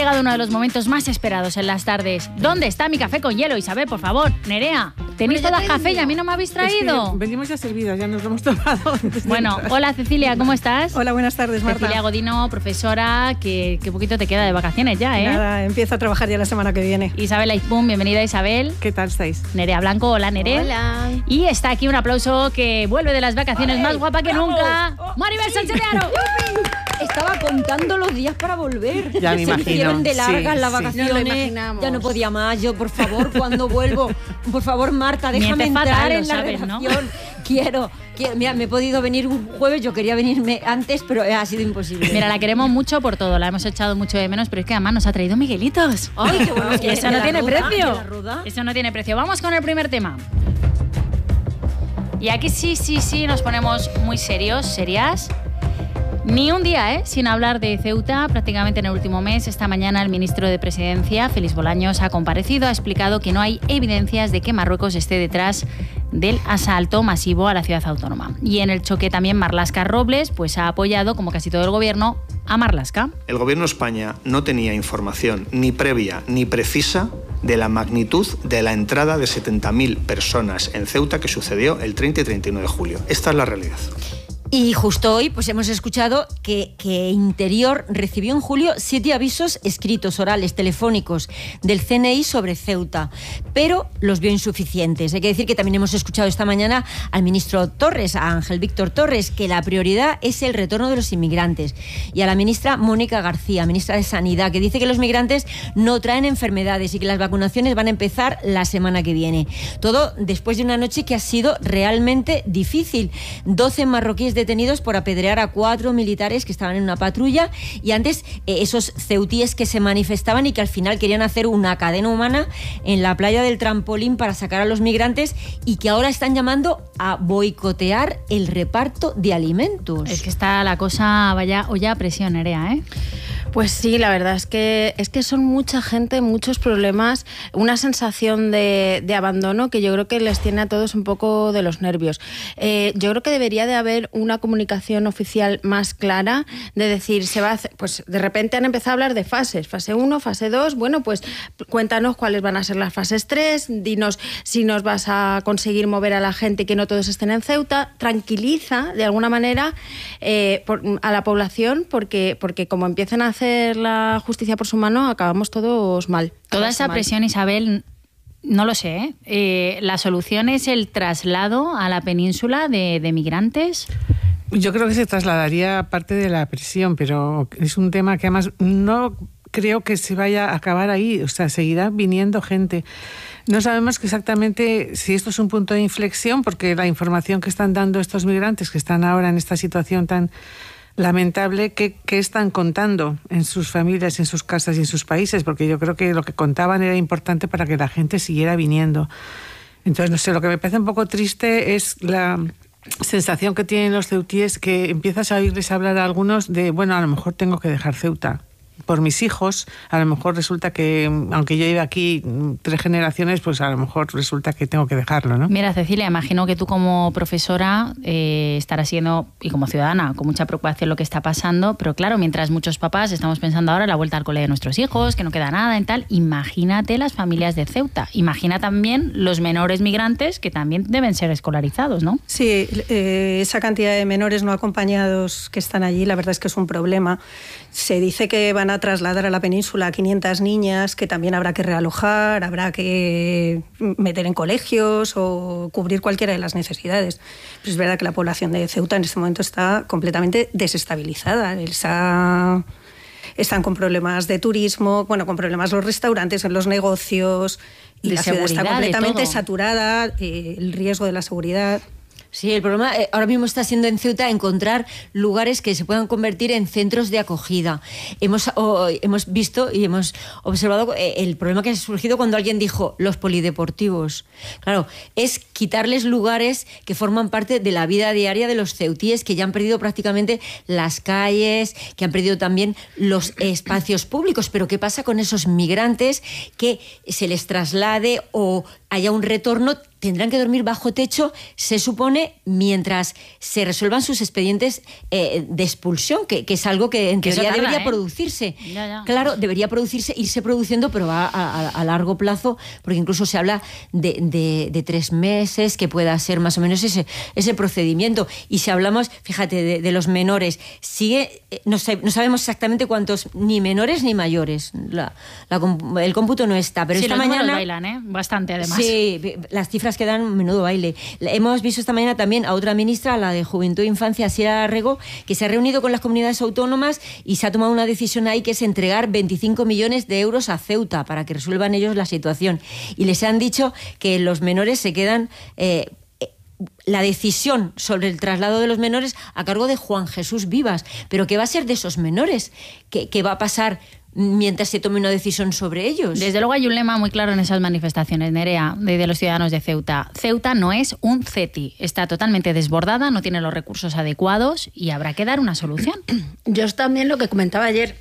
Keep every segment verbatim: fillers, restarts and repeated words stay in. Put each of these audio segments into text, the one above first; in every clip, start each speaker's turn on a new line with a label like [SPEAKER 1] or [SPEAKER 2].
[SPEAKER 1] llegado uno de los momentos más esperados en las tardes. ¿Dónde está mi café con hielo, Isabel, por favor? Nerea, tenéis todas café y a mí no me habéis traído.
[SPEAKER 2] Es que venimos ya servidas, ya nos lo hemos tomado.
[SPEAKER 1] Bueno, hola Cecilia, ¿cómo estás?
[SPEAKER 3] Hola, buenas tardes, Marta.
[SPEAKER 1] Cecilia Godino, profesora, que, que poquito te queda de vacaciones ya, ¿eh?
[SPEAKER 3] Nada, empiezo a trabajar ya la semana que viene.
[SPEAKER 1] Isabel Aizpún, bienvenida Isabel.
[SPEAKER 2] ¿Qué tal estáis?
[SPEAKER 1] Nerea Blanco, hola Nere.
[SPEAKER 4] Hola.
[SPEAKER 1] Y está aquí un aplauso que vuelve de las vacaciones
[SPEAKER 4] ¡Ay,
[SPEAKER 1] más guapa que
[SPEAKER 4] bravo!
[SPEAKER 1] nunca.
[SPEAKER 4] Oh,
[SPEAKER 1] Maribel
[SPEAKER 4] sí.
[SPEAKER 1] Sánchez de Aro.
[SPEAKER 4] Estaba contando los días para volver.
[SPEAKER 2] Ya me
[SPEAKER 4] Se
[SPEAKER 2] imagino.
[SPEAKER 4] hicieron de largas
[SPEAKER 2] Sí,
[SPEAKER 4] las
[SPEAKER 2] sí.
[SPEAKER 4] vacaciones.
[SPEAKER 5] Nos lo imaginamos.
[SPEAKER 4] Ya no podía más. Yo, por favor, cuando vuelvo, por favor, Marta, déjame
[SPEAKER 1] Mientes
[SPEAKER 4] entrar
[SPEAKER 1] fatal,
[SPEAKER 4] en
[SPEAKER 1] lo
[SPEAKER 4] la
[SPEAKER 1] sabes, ¿no?
[SPEAKER 4] redacción. Quiero, quiero. Mira, me he podido venir un jueves. Yo quería venirme antes, pero ha sido imposible.
[SPEAKER 1] Mira, la queremos mucho por todo, la hemos echado mucho de menos, pero es que además nos ha traído Miguelitos.
[SPEAKER 4] Ay, qué bueno.
[SPEAKER 1] Y eso
[SPEAKER 4] ¿De
[SPEAKER 1] no
[SPEAKER 4] la
[SPEAKER 1] tiene
[SPEAKER 4] ruda?
[SPEAKER 1] precio.
[SPEAKER 4] ¿De la ruda?
[SPEAKER 1] Eso no tiene precio. Vamos con el primer tema. Y aquí sí, sí, sí, nos ponemos muy serios, serias. Ni un día, ¿eh? Sin hablar de Ceuta, prácticamente en el último mes. Esta mañana el ministro de Presidencia, Félix Bolaños, ha comparecido, ha explicado que no hay evidencias de que Marruecos esté detrás del asalto masivo a la ciudad autónoma. Y en el choque también Marlaska Robles pues ha apoyado, como casi todo el gobierno, a Marlaska.
[SPEAKER 6] El gobierno de España no tenía información ni previa ni precisa de la magnitud de la entrada de setenta mil personas en Ceuta que sucedió el treinta y treinta y uno de julio. Esta es la realidad.
[SPEAKER 4] Y justo hoy pues hemos escuchado que, que Interior recibió en julio siete avisos escritos, orales, telefónicos del C N I sobre Ceuta, pero los vio insuficientes. Hay que decir que también hemos escuchado esta mañana al ministro Torres, a Ángel Víctor Torres, que la prioridad es el retorno de los inmigrantes, y a la ministra Mónica García, ministra de Sanidad, que dice que los migrantes no traen enfermedades y que las vacunaciones van a empezar la semana que viene. Todo después de una noche que ha sido realmente difícil. doce marroquíes detenidos por apedrear a cuatro militares que estaban en una patrulla, y antes eh, esos ceutíes que se manifestaban y que al final querían hacer una cadena humana en la playa del Trampolín para sacar a los migrantes, y que ahora están llamando a boicotear el reparto de alimentos.
[SPEAKER 1] Es que está la cosa vaya olla a presión, Nerea, ¿eh?
[SPEAKER 5] Pues sí, la verdad es que es que son mucha gente, muchos problemas, una sensación de, de abandono que yo creo que les tiene a todos un poco de los nervios. Eh, yo creo que debería de haber una comunicación oficial más clara, de decir, se va a hacer, pues de repente han empezado a hablar de fases, fase uno, fase dos, bueno, pues cuéntanos cuáles van a ser las fases tres, dinos si nos vas a conseguir mover a la gente y que no todos estén en Ceuta, tranquiliza de alguna manera eh, por, a la población, porque, porque como empiezan a hacer la justicia por su mano, acabamos todos mal.
[SPEAKER 1] Toda
[SPEAKER 5] Acabamos
[SPEAKER 1] esa
[SPEAKER 5] mal.
[SPEAKER 1] presión, Isabel, no lo sé, ¿eh? Eh, ¿la solución es el traslado a la península de, de migrantes?
[SPEAKER 2] Yo creo que se trasladaría parte de la presión, pero es un tema que además no creo que se vaya a acabar ahí. O sea, seguirá viniendo gente. No sabemos exactamente si esto es un punto de inflexión, porque la información que están dando estos migrantes que están ahora en esta situación tan lamentable, ¿qué, qué están contando en sus familias, en sus casas y en sus países? Porque yo creo que lo que contaban era importante para que la gente siguiera viniendo. Entonces, no sé, lo que me parece un poco triste es la sensación que tienen los ceutíes, que empiezas a oírles hablar a algunos de, bueno, a lo mejor tengo que dejar Ceuta por mis hijos. A lo mejor resulta que, aunque yo lleve aquí tres generaciones, pues a lo mejor resulta que tengo que dejarlo, ¿no?
[SPEAKER 1] Mira, Cecilia, imagino que tú como profesora eh, estarás siendo, y como ciudadana, con mucha preocupación lo que está pasando, pero claro, mientras muchos papás estamos pensando ahora en la vuelta al cole de nuestros hijos, que no queda nada y tal, imagínate las familias de Ceuta, imagina también los menores migrantes que también deben ser escolarizados, ¿no?
[SPEAKER 3] Sí, eh, esa cantidad de menores no acompañados que están allí, la verdad es que es un problema. Se dice que van a trasladar a la península a quinientas niñas, que también habrá que realojar, habrá que meter en colegios o cubrir cualquiera de las necesidades. Pero es verdad que la población de Ceuta en este momento está completamente desestabilizada. Está, están con problemas de turismo, bueno, con problemas los restaurantes, en los negocios, y
[SPEAKER 1] de
[SPEAKER 3] la ciudad está completamente
[SPEAKER 1] todo.
[SPEAKER 3] saturada, eh, el riesgo de la seguridad.
[SPEAKER 4] Sí, el problema eh, ahora mismo está siendo en Ceuta encontrar lugares que se puedan convertir en centros de acogida. Hemos, oh, hemos visto y hemos observado eh, el problema que ha surgido cuando alguien dijo los polideportivos. Claro, es quitarles lugares que forman parte de la vida diaria de los ceutíes, que ya han perdido prácticamente las calles, que han perdido también los espacios públicos. Pero ¿qué pasa con esos migrantes que se les traslade o haya un retorno, tendrán que dormir bajo techo, se supone, mientras se resuelvan sus expedientes eh, de expulsión, que, que es algo que en
[SPEAKER 1] que
[SPEAKER 4] teoría
[SPEAKER 1] tarda,
[SPEAKER 4] debería
[SPEAKER 1] ¿eh?
[SPEAKER 4] producirse.
[SPEAKER 1] Ya, ya.
[SPEAKER 4] Claro, debería producirse, irse produciendo, pero va a, a, a largo plazo, porque incluso se habla de, de, de tres meses, que pueda ser más o menos ese, ese procedimiento. Y si hablamos, fíjate, de, de los menores, sigue, no, sé, no sabemos exactamente cuántos, ni menores ni mayores. La, la, el cómputo no está, pero
[SPEAKER 1] sí,
[SPEAKER 4] esta
[SPEAKER 1] los
[SPEAKER 4] mañana...
[SPEAKER 1] bailan, ¿eh? Bastante, además.
[SPEAKER 4] Sí, las cifras que dan menudo baile. Hemos visto esta mañana también a otra ministra, la de Juventud e Infancia, Sira Rego, que se ha reunido con las comunidades autónomas y se ha tomado una decisión ahí, que es entregar veinticinco millones de euros a Ceuta para que resuelvan ellos la situación. Y les han dicho que los menores se quedan... Eh, la decisión sobre el traslado de los menores a cargo de Juan Jesús Vivas. Pero ¿qué va a ser de esos menores? ¿Qué, qué va a pasar mientras se tome una decisión sobre ellos?
[SPEAKER 1] Desde luego hay un lema muy claro en esas manifestaciones, Nerea, de, de los ciudadanos de Ceuta. Ceuta no es un C E T I, está totalmente desbordada, no tiene los recursos adecuados y habrá que dar una solución.
[SPEAKER 5] Yo también lo que comentaba ayer...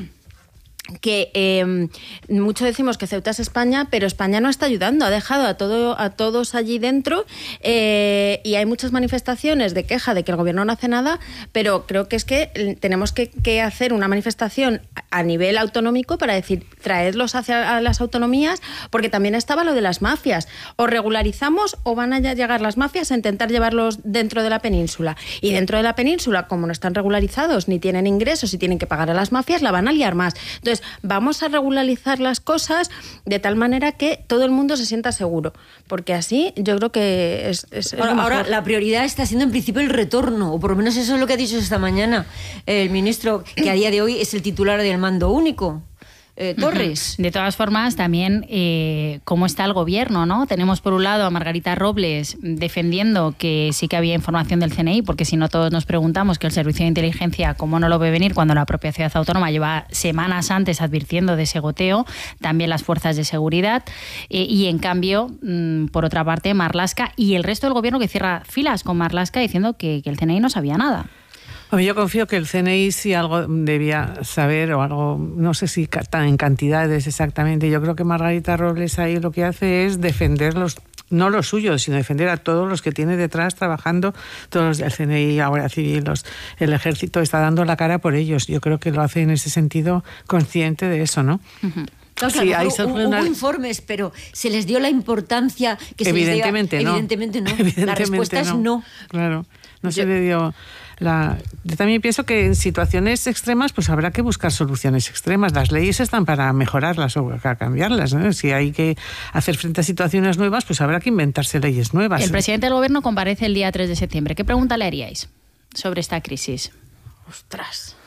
[SPEAKER 5] que eh, mucho decimos que Ceuta es España, pero España no está ayudando, ha dejado a todo a todos allí dentro eh, y hay muchas manifestaciones de queja de que el gobierno no hace nada, pero creo que es que tenemos que, que hacer una manifestación a nivel autonómico para decir, traedlos hacia las autonomías, porque también estaba lo de las mafias, o regularizamos o van a llegar las mafias a intentar llevarlos dentro de la península, y dentro de la península, como no están regularizados ni tienen ingresos y tienen que pagar a las mafias, la van a liar más. Entonces, vamos a regularizar las cosas de tal manera que todo el mundo se sienta seguro, porque así yo creo que es, es, es
[SPEAKER 4] ahora,
[SPEAKER 5] lo
[SPEAKER 4] ahora la prioridad está siendo en principio el retorno, o por lo menos eso es lo que ha dicho esta mañana el ministro, que a día de hoy es el titular del mando único. Eh, Torres.
[SPEAKER 1] De todas formas, también eh, cómo está el gobierno, ¿no? Tenemos por un lado a Margarita Robles defendiendo que sí que había información del C N I, porque si no todos nos preguntamos que el Servicio de Inteligencia cómo no lo ve venir cuando la propia ciudad autónoma lleva semanas antes advirtiendo de ese goteo, también las fuerzas de seguridad, eh, y en cambio, mmm, por otra parte, Marlaska y el resto del gobierno que cierra filas con Marlaska diciendo que, que el C N I no sabía nada.
[SPEAKER 2] Yo confío que el C N I sí algo debía saber, o algo, no sé si en cantidades exactamente. Yo creo que Margarita Robles ahí lo que hace es defender los, no los suyos, sino defender a todos los que tiene detrás trabajando, todos los del C N I, Guardia Civil, los, el Ejército, está dando la cara por ellos. Yo creo que lo hace en ese sentido consciente de eso, ¿no?
[SPEAKER 1] Uh-huh.
[SPEAKER 4] Claro, sí, hay hubo, una... hubo informes, pero ¿se les dio la importancia que
[SPEAKER 2] evidentemente
[SPEAKER 4] se les
[SPEAKER 2] dio?
[SPEAKER 4] No. Evidentemente no.
[SPEAKER 2] Evidentemente
[SPEAKER 4] la respuesta
[SPEAKER 2] no.
[SPEAKER 4] es no.
[SPEAKER 2] Claro, no
[SPEAKER 4] Yo...
[SPEAKER 2] se le dio... La... Yo también pienso que en situaciones extremas pues habrá que buscar soluciones extremas. Las leyes están para mejorarlas o para cambiarlas, ¿no? Si hay que hacer frente a situaciones nuevas, pues habrá que inventarse leyes nuevas.
[SPEAKER 1] El presidente del gobierno comparece el día tres de septiembre. ¿Qué pregunta le haríais sobre esta crisis?
[SPEAKER 5] Ostras.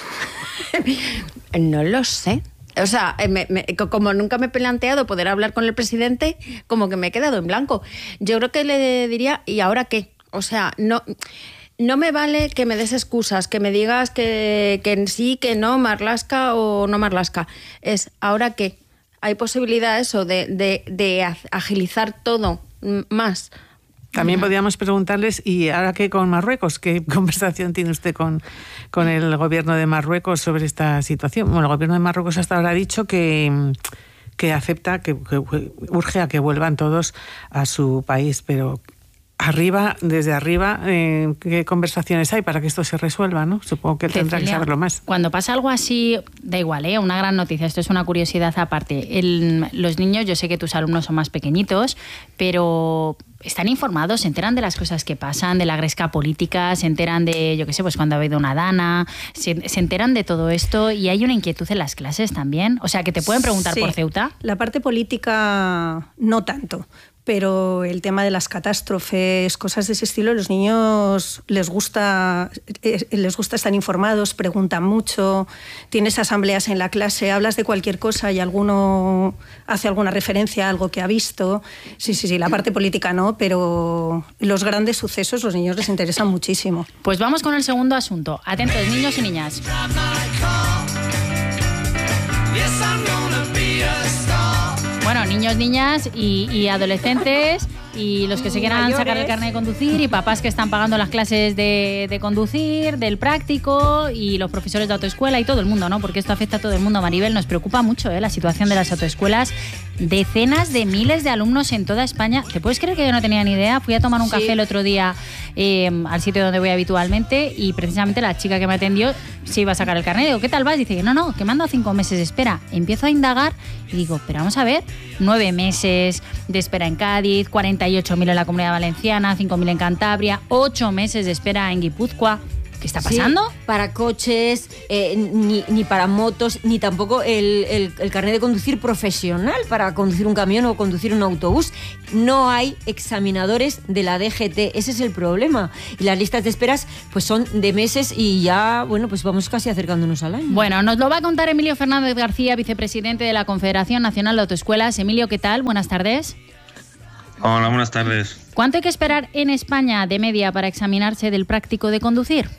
[SPEAKER 5] No lo sé. O sea, me, me, como nunca me he planteado poder hablar con el presidente, como que me he quedado en blanco. Yo creo que le diría, ¿y ahora qué? O sea, no... No me vale que me des excusas, que me digas que, que sí, que no, Marlaska o no Marlaska. Es, ¿ahora qué? ¿Hay posibilidad eso de, de, de agilizar todo más?
[SPEAKER 2] También podríamos preguntarles, ¿y ahora qué con Marruecos? ¿Qué conversación tiene usted con, con el gobierno de Marruecos sobre esta situación? Bueno, el gobierno de Marruecos hasta ahora ha dicho que... que acepta, que, que urge a que vuelvan todos a su país, pero arriba, desde arriba, eh, ¿qué conversaciones hay para que esto se resuelva, no? Supongo que tendrá que saberlo más.
[SPEAKER 1] Cuando pasa algo así, da igual, ¿eh? Una gran noticia, esto es una curiosidad aparte. El, los niños, yo sé que tus alumnos son más pequeñitos, pero están informados, se enteran de las cosas que pasan, de la gresca política, se enteran de, yo qué sé, pues cuando ha habido una dana, se, se enteran de todo esto y hay una inquietud en las clases también. O sea, que te pueden preguntar
[SPEAKER 3] sí,
[SPEAKER 1] por Ceuta.
[SPEAKER 3] La parte política no tanto, pero el tema de las catástrofes, cosas de ese estilo, los niños les gusta, les gusta estar informados, preguntan mucho, tienes asambleas en la clase, hablas de cualquier cosa y alguno hace alguna referencia a algo que ha visto. Sí, sí, sí, la parte política no, pero los grandes sucesos los niños les interesan muchísimo.
[SPEAKER 1] Pues vamos con el segundo asunto. Atentos, niños y niñas. Bueno, niños, niñas y, y adolescentes y los que se quieran mayores, sacar el carnet de conducir y papás que están pagando las clases de, de conducir, del práctico y los profesores de autoescuela y todo el mundo, ¿no? Porque esto afecta a todo el mundo. Maribel, nos preocupa mucho, ¿eh? La situación de las autoescuelas Decenas de miles de alumnos en toda España. ¿Te puedes creer que yo no tenía ni idea? Fui a tomar un
[SPEAKER 4] Sí.
[SPEAKER 1] café el otro día eh, al sitio donde voy habitualmente y precisamente la chica que me atendió se iba a sacar el carnet. Digo, ¿qué tal vas? Dice que no, no, que me han dado cinco meses de espera. Empiezo a indagar y digo, pero vamos a ver, nueve meses de espera en Cádiz, cuarenta y ocho mil en la Comunidad Valenciana, cinco mil en Cantabria, ocho meses de espera en Guipúzcoa. ¿Qué está pasando?
[SPEAKER 4] Sí, para coches, eh, ni, ni para motos, ni tampoco el, el, el carnet de conducir profesional para conducir un camión o conducir un autobús. No hay examinadores de la D G T, ese es el problema. Y las listas de esperas pues son de meses y ya, bueno, pues vamos casi acercándonos al año.
[SPEAKER 1] Bueno, nos lo va a contar Emilio Fernández García, vicepresidente de la Confederación Nacional de Autoescuelas. Emilio, ¿qué tal? Buenas tardes.
[SPEAKER 7] Hola, buenas tardes.
[SPEAKER 1] ¿Cuánto hay que esperar en España de media para examinarse del práctico de conducir?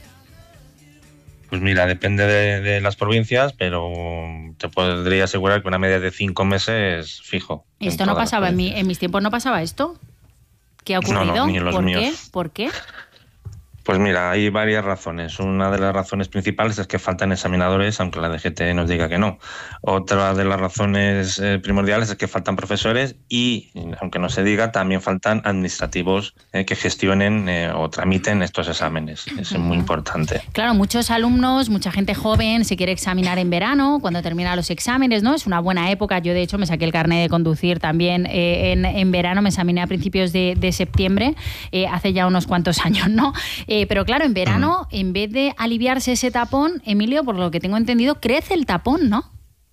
[SPEAKER 7] Pues mira, depende de, de las provincias, pero te podría asegurar que una media de cinco meses fijo.
[SPEAKER 1] Esto no pasaba, en, mi, en mis tiempos no pasaba esto. ¿Qué ha ocurrido?
[SPEAKER 7] No, no, ni en los
[SPEAKER 1] ¿Por
[SPEAKER 7] míos.
[SPEAKER 1] qué? ¿Por qué?
[SPEAKER 7] Pues mira, hay varias razones. Una de las razones principales es que faltan examinadores, aunque la D G T nos diga que no. Otra de las razones eh, primordiales es que faltan profesores y, aunque no se diga, también faltan administrativos eh, que gestionen eh, o tramiten estos exámenes. Eso es muy importante.
[SPEAKER 1] Claro, muchos alumnos, mucha gente joven se quiere examinar en verano, cuando terminan los exámenes, ¿no? Es una buena época. Yo, de hecho, me saqué el carnet de conducir también eh, en, en verano, me examiné a principios de, de septiembre, eh, hace ya unos cuantos años, ¿no? Eh, pero claro, en verano, mm. en vez de aliviarse ese tapón, Emilio, por lo que tengo entendido, crece el tapón, ¿no?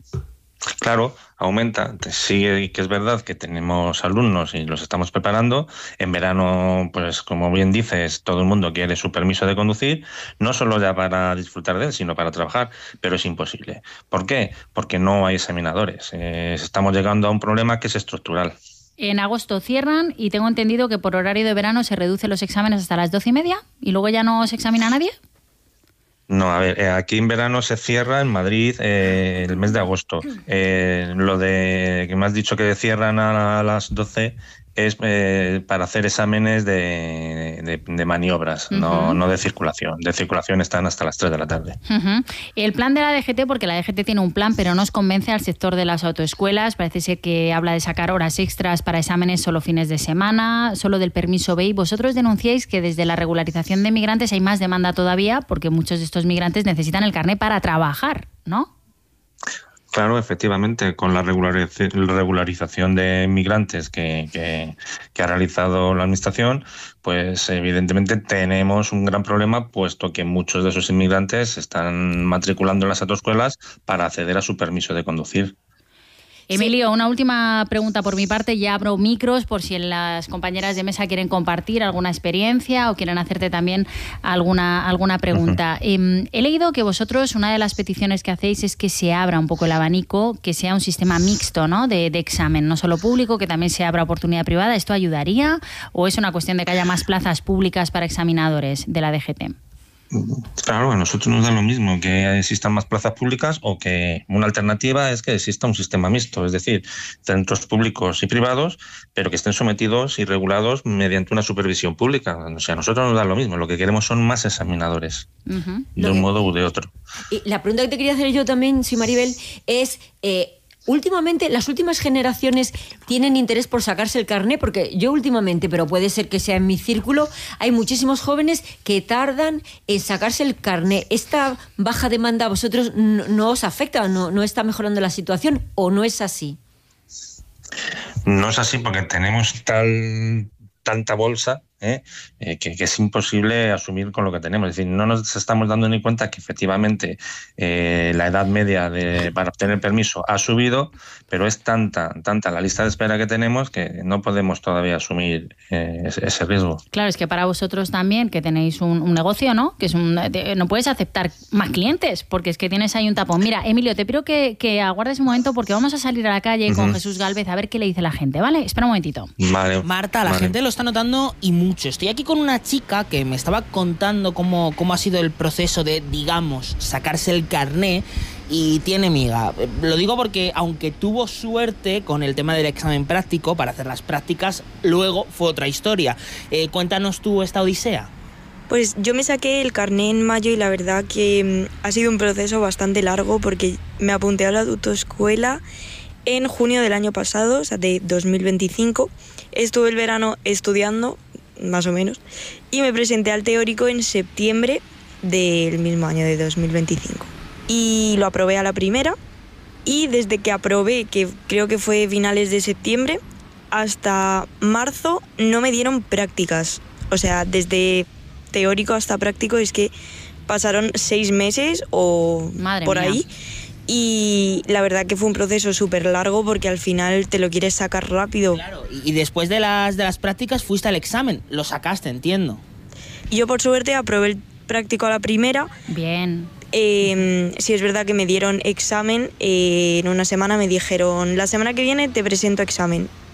[SPEAKER 7] Claro, aumenta. Sí que es verdad que tenemos alumnos y los estamos preparando. En verano, pues como bien dices, todo el mundo quiere su permiso de conducir, no solo ya para disfrutar de él, sino para trabajar, pero es imposible. ¿Por qué? Porque no hay examinadores. Eh, estamos llegando a un problema que es estructural.
[SPEAKER 1] En agosto cierran y tengo entendido que por horario de verano se reducen los exámenes hasta las doce y media y luego ya no se examina a nadie.
[SPEAKER 7] No, a ver, aquí en verano se cierra en Madrid eh, el mes de agosto. Eh, lo de que me has dicho que cierran a las doce es eh, para hacer exámenes de, de, de maniobras, uh-huh. no, no de circulación. De circulación están hasta las tres de la tarde.
[SPEAKER 1] Uh-huh. El plan de la D G T, porque la D G T tiene un plan, pero no os convence al sector de las autoescuelas. Parece ser que habla de sacar horas extras para exámenes solo fines de semana, solo del permiso B I. Vosotros denunciáis que desde la regularización de migrantes hay más demanda todavía, porque muchos de estos migrantes necesitan el carné para trabajar, ¿no?
[SPEAKER 7] Claro, efectivamente, con la regularización de inmigrantes que, que, que ha realizado la Administración, pues evidentemente tenemos un gran problema, puesto que muchos de esos inmigrantes se están matriculando en las autoescuelas para acceder a su permiso de conducir.
[SPEAKER 1] Emilio, una última pregunta por mi parte. Ya abro micros por si las compañeras de mesa quieren compartir alguna experiencia o quieren hacerte también alguna, alguna pregunta. Uh-huh. Eh, he leído que vosotros, una de las peticiones que hacéis es que se abra un poco el abanico, que sea un sistema mixto, ¿no? de, de examen, no solo público, que también se abra oportunidad privada. ¿Esto ayudaría o es una cuestión de que haya más plazas públicas para examinadores de la D G T?
[SPEAKER 7] Claro, a nosotros nos da lo mismo que existan más plazas públicas o que una alternativa es que exista un sistema mixto, es decir, centros públicos y privados, pero que estén sometidos y regulados mediante una supervisión pública. O sea, a nosotros nos da lo mismo, lo que queremos son más examinadores, uh-huh. de un modo u de otro.
[SPEAKER 4] Y la pregunta que te quería hacer yo también, sí, Maribel, es... Eh, Últimamente, las últimas generaciones tienen interés por sacarse el carné, porque yo últimamente, pero puede ser que sea en mi círculo, hay muchísimos jóvenes que tardan en sacarse el carné. ¿Esta baja demanda a vosotros no, no os afecta? ¿No, ¿No está mejorando la situación o no es así?
[SPEAKER 7] No es así porque tenemos tal, tanta bolsa ¿eh? Eh, que, que es imposible asumir con lo que tenemos. Es decir, no nos estamos dando ni cuenta que efectivamente eh, la edad media de, para obtener permiso ha subido, pero es tanta, tanta la lista de espera que tenemos que no podemos todavía asumir eh, ese, ese riesgo.
[SPEAKER 1] Claro, es que para vosotros también, que tenéis un, un negocio, ¿no? Que es un, de, no puedes aceptar más clientes porque es que tienes ahí un tapón. Mira, Emilio, te pido que, que aguardes un momento porque vamos a salir a la calle uh-huh. con Jesús Gálvez a ver qué le dice la gente, ¿vale? Espera un momentito.
[SPEAKER 7] Vale.
[SPEAKER 8] Marta, la
[SPEAKER 7] vale.
[SPEAKER 8] gente lo está notando y mucho. Estoy aquí con una chica que me estaba contando cómo, cómo ha sido el proceso de, digamos, sacarse el carné y tiene miga. Lo digo porque aunque tuvo suerte con el tema del examen práctico para hacer las prácticas, luego fue otra historia. Eh, cuéntanos tú esta odisea.
[SPEAKER 9] Pues yo me saqué el carné en mayo y la verdad que ha sido un proceso bastante largo porque me apunté a la autoescuela en junio del año pasado, o sea, de dos mil veinticinco. Estuve el verano estudiando, más o menos, y me presenté al teórico en septiembre del mismo año, de dos mil veinticinco. Y lo aprobé a la primera, y desde que aprobé, que creo que fue finales de septiembre, hasta marzo no me dieron prácticas. O sea, desde teórico hasta práctico es que pasaron seis meses o
[SPEAKER 1] Madre
[SPEAKER 9] por
[SPEAKER 1] mía.
[SPEAKER 9] ahí. Y la verdad que fue un proceso súper largo porque al final te lo quieres sacar rápido.
[SPEAKER 8] Claro, y después de las, de las prácticas fuiste al examen, lo sacaste, entiendo.
[SPEAKER 9] Y yo por suerte aprobé el práctico a la primera.
[SPEAKER 1] Bien.
[SPEAKER 9] Eh, sí, es verdad que me dieron examen, eh, en una semana me dijeron, la semana que viene te presento examen.